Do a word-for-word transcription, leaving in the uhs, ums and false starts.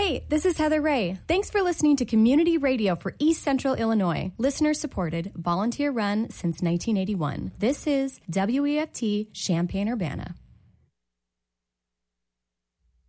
Hey, this is Heather Ray. Thanks for listening to Community Radio for East Central Illinois. Listener-supported, volunteer-run since nineteen eighty-one. This is W E F T Champaign-Urbana.